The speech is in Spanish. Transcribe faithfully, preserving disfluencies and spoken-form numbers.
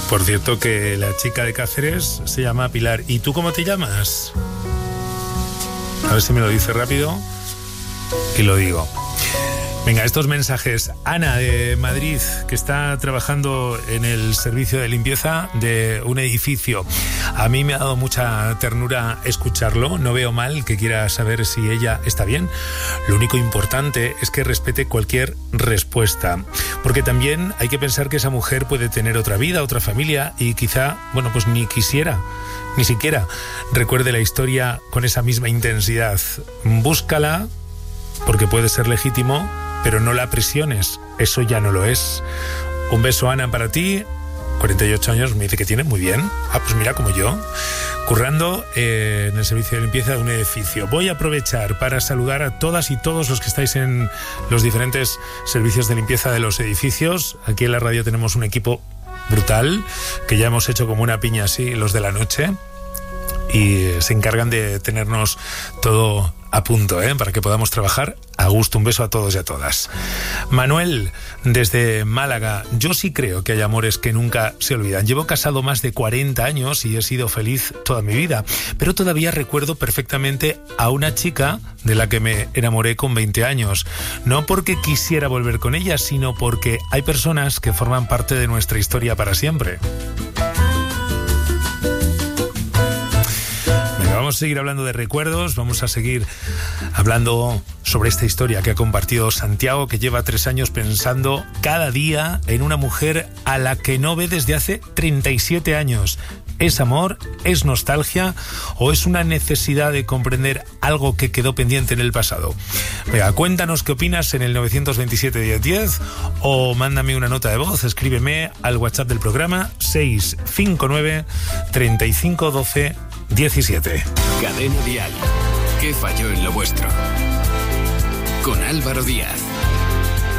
Por cierto que la chica de Cáceres se llama Pilar. ¿Y tú cómo te llamas? A ver si me lo dice rápido y lo digo. Venga, estos mensajes. Ana de Madrid, que está trabajando en el servicio de limpieza de un edificio. A mí me ha dado mucha ternura escucharlo. No veo mal que quiera saber si ella está bien. Lo único importante es que respete cualquier respuesta. Porque también hay que pensar que esa mujer puede tener otra vida, otra familia y quizá, bueno, pues ni quisiera, ni siquiera recuerde la historia con esa misma intensidad. Búscala, porque puede ser legítimo, pero no la presiones, eso ya no lo es. Un beso, Ana, para ti. cuarenta y ocho años, me dice que tiene, muy bien. Ah, pues mira, como yo, currando eh, en el servicio de limpieza de un edificio. Voy a aprovechar para saludar a todas y todos los que estáis en los diferentes servicios de limpieza de los edificios. Aquí en la radio tenemos un equipo brutal, que ya hemos hecho como una piña así, los de la noche, y se encargan de tenernos todo a punto, ¿eh? Para que podamos trabajar a gusto. Un beso a todos y a todas. Manuel, desde Málaga. Yo sí creo que hay amores que nunca se olvidan. Llevo casado más de cuarenta años y he sido feliz toda mi vida, pero todavía recuerdo perfectamente a una chica de la que me enamoré con veinte años. No porque quisiera volver con ella, sino porque hay personas que forman parte de nuestra historia para siempre. Vamos a seguir hablando de recuerdos, vamos a seguir hablando sobre esta historia que ha compartido Santiago, que lleva tres años pensando cada día en una mujer a la que no ve desde hace treinta y siete años. ¿Es amor? ¿Es nostalgia? ¿O es una necesidad de comprender algo que quedó pendiente en el pasado? Venga, cuéntanos qué opinas en el nueve dos siete, diez diez o mándame una nota de voz, escríbeme al WhatsApp del programa seis cinco nueve, treinta y cinco, doce, diecisiete. Cadena Dial. ¿Qué falló en lo vuestro? Con Álvaro Díaz.